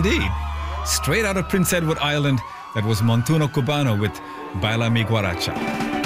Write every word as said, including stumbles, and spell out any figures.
indeed. Straight out of Prince Edward Island, that was Montuno Cubano with Baila Mi Guaracha.